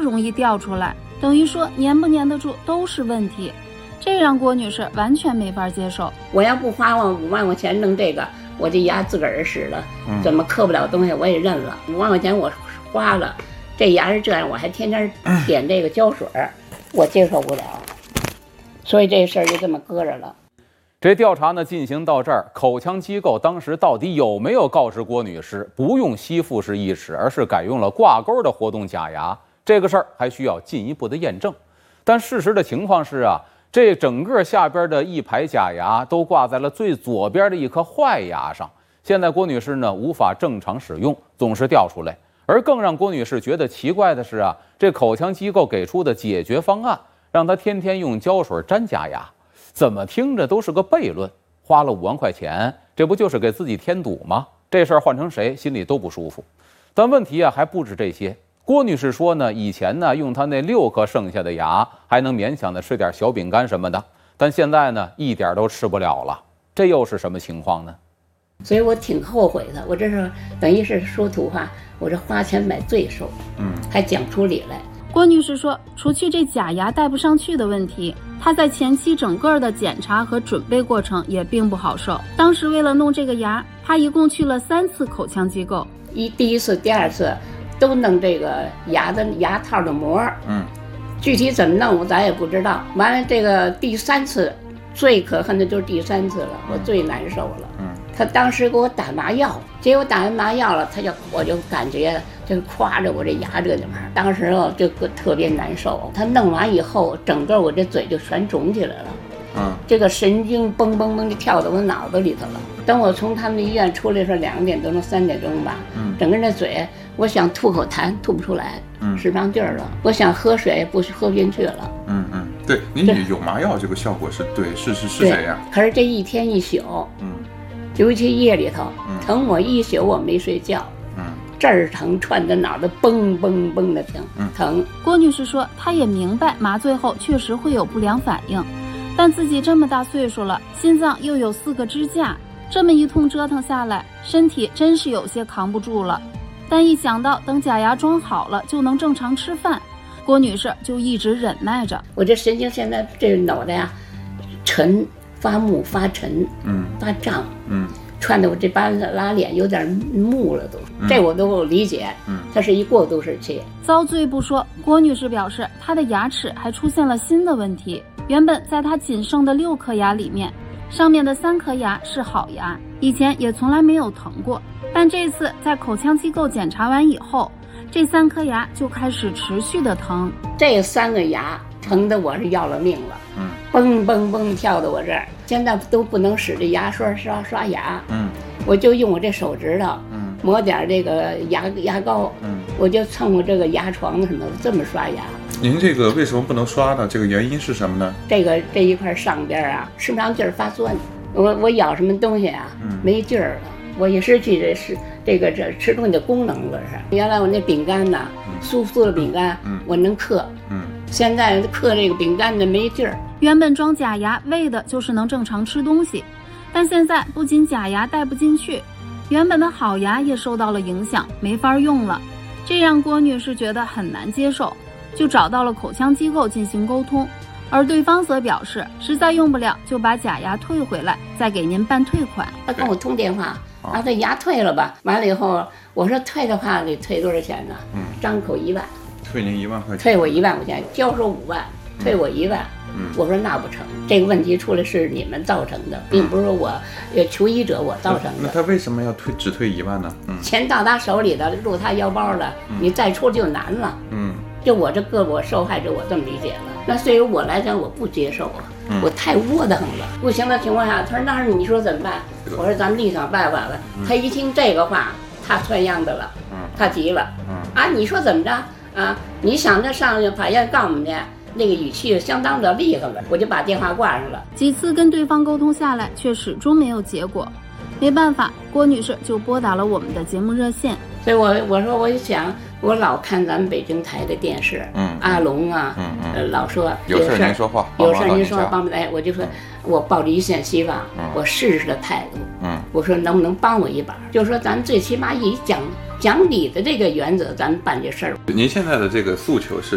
容易掉出来，等于说粘不粘得住都是问题，这让郭女士完全没法接受。 我要不花我5万块钱弄这个，我这牙自个儿使了，怎么刻不了东西我也认了。5万块钱我花了，这牙是这样，我还天天点这个胶水，我接受不了，所以这事儿就这么搁着了。 这调查呢进行到这儿，口腔机构当时到底有没有告知郭女士不用吸附式义齿，而是改用了挂钩的活动假牙？这个事儿还需要进一步的验证。但事实的情况是啊，这整个下边的一排假牙都挂在了最左边的一颗坏牙上。现在郭女士呢无法正常使用，总是掉出来。而更让郭女士觉得奇怪的是啊，这口腔机构给出的解决方案，让她天天用胶水粘假牙。怎么听着都是个悖论，花了5万块钱，这不就是给自己添堵吗？这事儿换成谁心里都不舒服。但问题啊还不止这些。郭女士说呢，以前呢用她那6颗剩下的牙，还能勉强的吃点小饼干什么的，但现在呢一点都吃不了了。这又是什么情况呢？ 所以我挺后悔的，我这是等于是说土话，我这花钱买罪受，还讲出理来。 郭女士说，除去这假牙戴不上去的问题，她在前期整个的检查和准备过程也并不好受。当时为了弄这个牙，她一共去了3次口腔机构， 第一次、第2次都弄这个牙套的膜，具体怎么弄咱也不知道。完了这个第3次，最可恨的就是第3次了，我最难受了。他当时给我打麻药，结果打完麻药了，我就感觉就夸着我这牙这地方，当时就特别难受。他弄完以后，整个我这嘴就全肿起来了，这个神经蹦蹦蹦就跳到我脑子里头了。等我从他们医院出来是2点多钟、3点钟吧，整个那嘴，我想吐口痰吐不出来，使不上劲儿了。我想喝水喝不进去了。 对，您有麻药这个效果是对，是这样。 可是这一天一宿，尤其夜里头，疼我一宿我没睡觉，这儿疼串着脑袋蹦蹦蹦的疼。 郭女士说，她也明白麻醉后确实会有不良反应，但自己这么大岁数了，心脏又有4个支架，这么一通折腾下来，身体真是有些扛不住了。但一想到等假牙装好了就能正常吃饭，郭女士就一直忍耐着。 我这神经现在这脑袋呀，沉。发木发沉，发胀，串得我这把拉脸有点木了都，这我都理解，它是一过渡时期。 遭罪不说，郭女士表示她的牙齿还出现了新的问题。原本在她仅剩的6颗牙里面，上面的3颗牙是好牙，以前也从来没有疼过，但这次在口腔机构检查完以后，这3颗牙就开始持续的疼。 这3个牙疼得我是要了命了，蹦蹦蹦跳到我这儿，现在都不能使这牙刷刷牙，我就用我这手指头，抹点这个牙膏，我就蹭我这个牙床什么的这么刷牙。 您这个为什么不能刷呢？这个原因是什么呢？ 这一块上边啊吃不上劲儿发酸，我咬什么东西啊没劲儿了，我也失去这吃东西的功能了是。原来我那饼干呢，酥酥的饼干，我能嗑，现在嗑这个饼干的没劲儿。 原本装假牙为的就是能正常吃东西，但现在不仅假牙戴不进去，原本的好牙也受到了影响，没法用了。这让郭女士觉得很难接受，就找到了口腔机构进行沟通，而对方则表示实在用不了就把假牙退回来，再给您办退款。 他跟我通电话，这牙退了吧？完了以后，我说退的话得退多少钱呢？张口1万， 退您1万块钱， 退我1万块钱，交收5万，退我1万。我说那不成，这个问题出来是你们造成的，并不是说我求医者我造成的。 那他为什么要只退1万呢？ 钱到他手里的，入他腰包了，你再出就难了。就我这个我受害者，我这么理解了。那对于我来讲，我不接受啊，我太窝囊了。不行的情况下，他说那你说怎么办？我说咱们立场办法了。他一听这个话，他窜样的了，他急了。你说怎么着啊？你想着上法院告我们去？那个语气相当的厉害了，我就把电话挂上了。 几次跟对方沟通下来，却始终没有结果。没办法，郭女士就拨打了我们的节目热线。 所以我说我想，我老看咱们北京台的电视，阿龙啊，老说有事您说话， 有事您说帮不来，我就说我抱着一线希望，我试试的态度，我说能不能帮我一把？就是说咱最起码以讲理的这个原则，咱们办这事儿。 您现在的这个诉求是